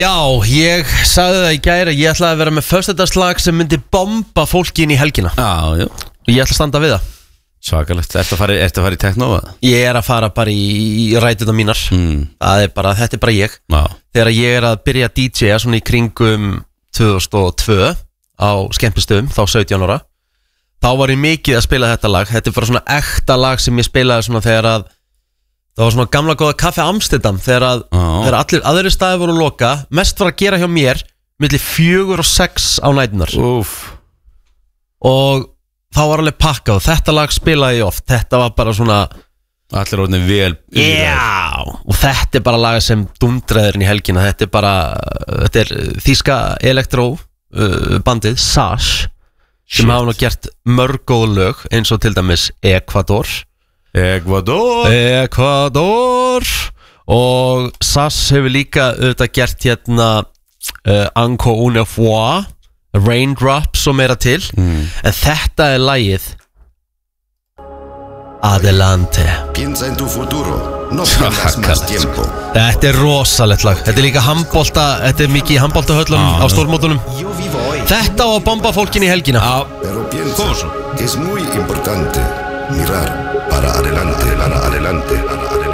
Já, ég sagði það í gæri. Ég ætlaði að vera með föstudagslag sem myndi bomba fólki inn í helgina. Já. Og ég ætla að standa við það. Svakalegt, ertu að fara í techno? Ég að fara bara í rætuna mínar. Þetta er bara ég. Já. Þegar ég að byrja að DJ-a svona í kringum 2002 á skemmtistöðum, þá 17 ára, þá var ég mikið að spila þetta lag. Þetta er bara svona ekta lag sem ég spilaði svona þegar að það var svona gamla góða Kaffi Amsterdam þegar allir aðri staði voru að loka. Mest var að gera hjá mér milli 4 og 6 á nætunar. Og þá var alveg pakkað. Þetta lag spilaði ég oft. Þetta var bara svona allir orðinni vel. Já. Og þetta er bara lag sem dundraðurinn í helgina. Þetta er þýska elektró bandið Sash sem hafa nú gert mörg góð lög eins og til dæmis Ecuador og Sass hefur líka auðvitað gert hérna Encore une fois, Raindrops og meira til. En þetta er lagið Adelante. Piensa en tu futuro, no pierdas más tiempo. Þetta er rosalegt lag. Þetta er líka handbolta, þetta er mikið í handboltahöllunum á stórmótunum. Þetta á að bomba fólkin í helgina. Pero piensa, es muy importante mirar para adelante.